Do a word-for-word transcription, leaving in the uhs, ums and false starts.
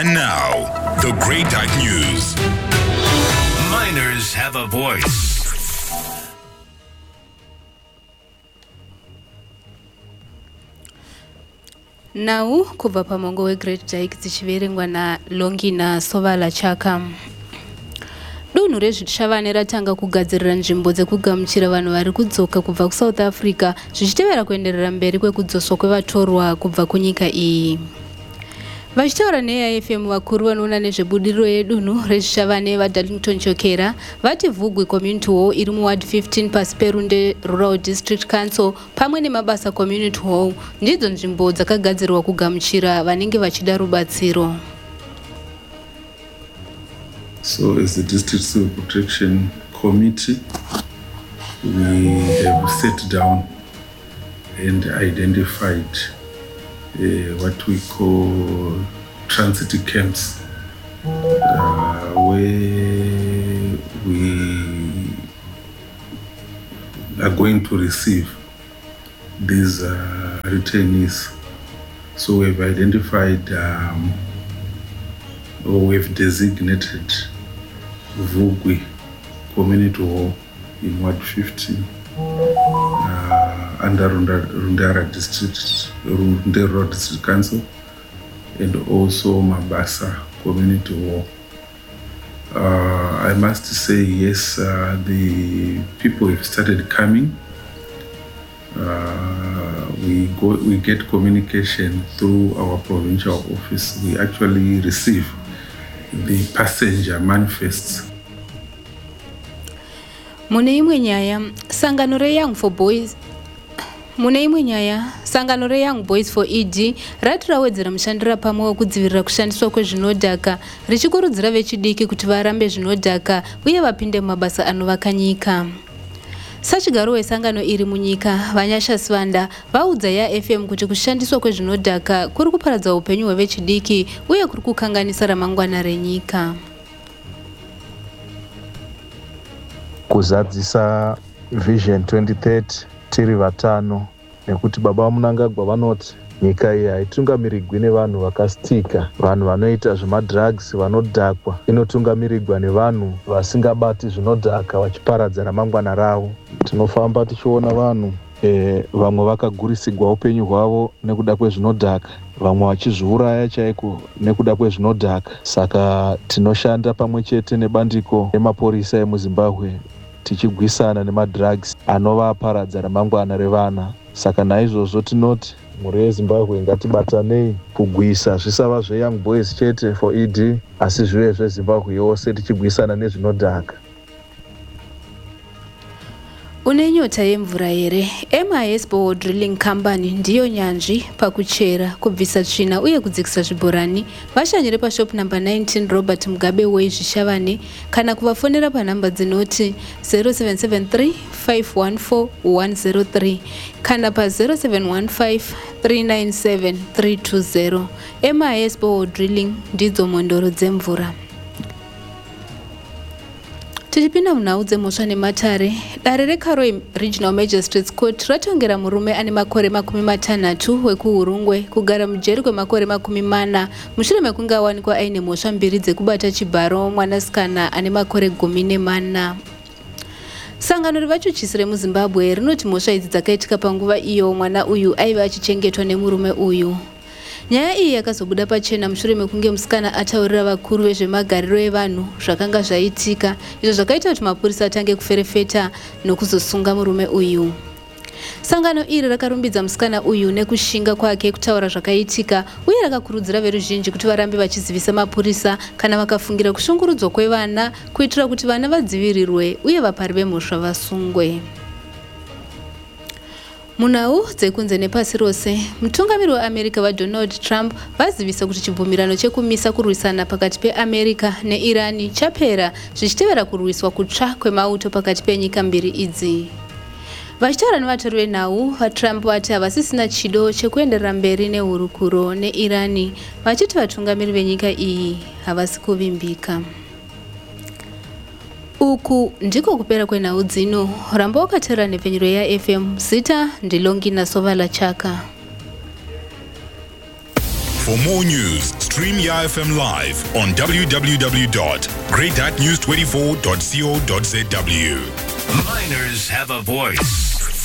And now, the Great Dark News. Miners have a voice. Now, kubva pamongo we Great Dark dzichiverengwa na Longina Sovala Chaka. Dunhu rezvitshavane ratanga kugadzirira nzvimbo dzekugamuchira vanhu vari kudzoka kubva kuSouth Africa zvichitevera kuenderera mberi kwekudzoswa kwevatorwa kubva kunyika iyi. Vachitaura neya F M vakuru vanoona nezvebudiriro yedunhu rezvitshavane vaDarlington Chokera vati Vugwi Community Hall iri muward fifteen pasi peRunde Rural District Council pamwe nemabasa Community Hall ndidzo nzvimbo dzakagadzirwa kugamuchira vanenge vachida rubatsiro. So as the District Civil Protection Committee, we have sat down and identified uh, what we call transit camps, uh, where we are going to receive these uh, returnees. So we've identified um, or we've designated Vugwi Community Hall in Ward fifteen uh, under Rundara District, Runde Road District Council, and also Mabasa Community Hall. Uh, I must say, yes, uh, the people have started coming. Uh, we go, we get communication through our provincial office. We actually receive the passenger manifests. Mune imwe nyaya sangano reYoung for Boys Mune imwe nyaya sangano reYoung Boys for E D rati rawedzera mushandira pamwe wekudzivirira kushandiswa kwezvinodhaka richikurudzira vechidiki kuti varambe zvinodhaka uye vapinde mumabasa anovaka nyika. Sachigaro wesangano iri munyika Vanyasha Swanda vaudza ya F M kuti kushandiswa kwezvinodhaka kuri kuparadza upenyu hwevechidiki uye kuri kukanganisa ramangwana renyika. Kuzadzisa Vision twenty thirty tiri vatano nekuti baba vaMunangagwa vanoti nyika iyi haitungamirirwi nevanhu vakasitika, vanhu vanoita zvemadrugs, vanodhakwa. Inotungamirirwa nevanhu vasingabati zvinodhaka vachiparadza ramangwana ravo. Tinofamba tichiona vanhu e, vamwe vakagurisigwa upenyu hwavo nekuda kwezvinodhaka, vamwe vachizviuraya chaiko nekuda kwezvinodhaka. Saka tinoshanda pamwe chete nebandiko remaporisa emuZimbabwe tichigwisana nemadrugs anovaparadza ramangwana revana. Saka naizvozvo tinoti mhuri yeZimbabwe ngatibatanei kugwisa zvisava zveYoung Boys chete for E D asi zvive zveZimbabwe yose tichigwisana nezvinodhaka. Une nyota yemvura here? M I S Boho Drilling Company ndiyo nyanzvi pakuchera, kubvisa tsvina uye kudzikisa zvibhorani. Vashanyire pashop number nineteen Robert Mugabe Way Zvishavane kana kuvafonera panhamba dzinoti zero seven seven three five one four one zero three kana pa zero seven one five three nine seven three two zero. M I S Boho Drilling ndidzo mondoro dzemvura. Tichipinda munhau dzemhosva nematare, dare reKaroi Regional Magistrates Court ratongera murume ane makore makumi matanhatu wekuhurungwe kugara mujeri kwemakore makumi mana mushure mekunge awanikwa aine mhosva mbiri dzekubata chibharo mwanasikana ane makore gumi nemana. Sangano revachuchisi remuZimbabwe rinoti mhosva idzi dzakaitika panguva iyo mwana uyu aiva achichengetwa nemurume uyu. Nyaya iyi yakazobuda pachena mushure mekunge musikana ataurira vakuru vezvemagariro evanhu zvakanga zvaitika, izvo zvakaita kuti mapurisa atange kuferefeta nokuzosunga murume uyu. Sangano iri rakarumbidza musikana uyu nekushinga kwake kutaura zvakaitika uye rakakurudzira veruzhinji kuti varambe vachizivisa mapurisa kana vakafungira kushungurudzwa kwevana kuitira kuti vana vadzivirirwe uye vapari vemhosva vasungwe. Munhau dzekunze nepasi rose, mutungamiri weAmerica vaDonald Trump vazivisa kuti chibvumirano chekumisa kurwisana pakati peAmerica neIran chapera zvichitevera kurwiswa kutsva kwemauto pakati penyika mbiri idzi. Vachitaura nevatori venhau, vaTrump vati havasisina chido chekuenderera mberi nehurukuro neIran, vachiti vatungamiri venyika iyi havasi kuvimbika. Uku ndiko kupera kwenhau dzino. Ramba wakatera nepfenyuro ya F M. Zita ndilongina Sovala Chaka. For more news, stream Y F M live on w w w dot great news twenty-four dot co dot z w. Miners have a voice.